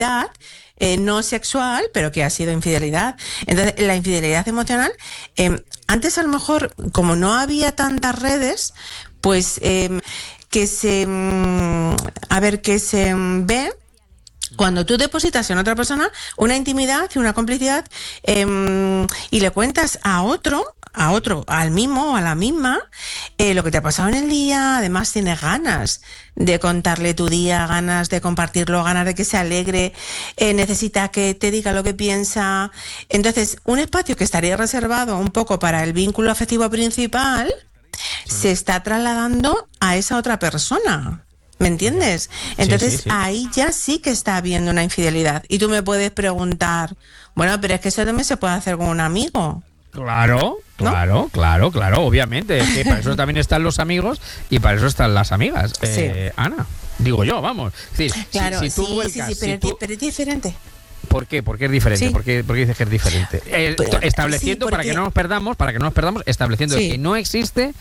no sexual, pero que ha sido infidelidad. Entonces, la infidelidad emocional, antes a lo mejor, como no había tantas redes, pues que se ve cuando tú depositas en otra persona una intimidad y una complicidad, y le cuentas a otro, al mismo o a la misma, lo que te ha pasado en el día. Además tienes ganas de contarle tu día, ganas de compartirlo, ganas de que se alegre, necesita que te diga lo que piensa. Entonces, un espacio que estaría reservado un poco para el vínculo afectivo principal se está trasladando a esa otra persona. ¿Me entiendes? Entonces, sí. ahí ya sí que está habiendo una infidelidad. Y tú me puedes preguntar, bueno, pero es que eso también se puede hacer con un amigo. Claro, obviamente. Es que para eso también están los amigos y para eso están las amigas. Sí. Ana, digo yo, vamos. Es decir, Claro, si tú vuelcas, pero es diferente. ¿Por qué? ¿Por qué es diferente? Sí. ¿Por qué dices que es diferente? Estableciendo, sí, para que no nos perdamos, estableciendo Sí. que no existe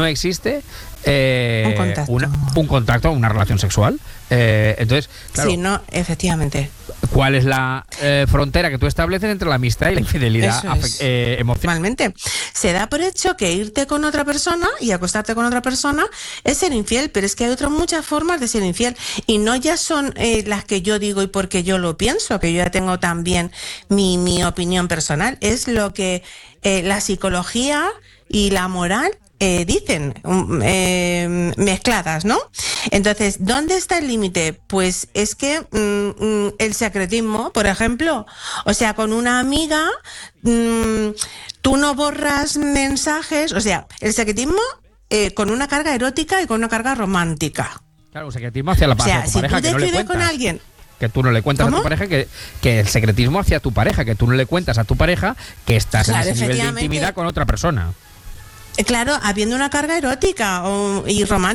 un contacto, una relación sexual. Entonces, claro, Sí, no, efectivamente. ¿cuál es la frontera que tú estableces entre la amistad y la infidelidad emocional? Normalmente se da por hecho que irte con otra persona y acostarte con otra persona es ser infiel, pero es que hay otras muchas formas de ser infiel y no ya son las que yo digo y porque yo lo pienso, que yo ya tengo también mi opinión personal, es lo que la psicología y la moral dicen, mezcladas, ¿no? Entonces, ¿dónde está el límite? Pues es que el secretismo, por ejemplo, o sea, con una amiga, tú no borras mensajes, o sea, el secretismo con una carga erótica y con una carga romántica. Claro, un secretismo hacia la pareja, O sea, si pareja tú te que no le escribes cuentas. con alguien, Que tú no le cuentas ¿cómo? a tu pareja, que el secretismo hacia tu pareja, que tú no le cuentas a tu pareja que estás Claro, en ese nivel de efectivamente. intimidad con otra persona. Claro, habiendo una carga erótica y romántica.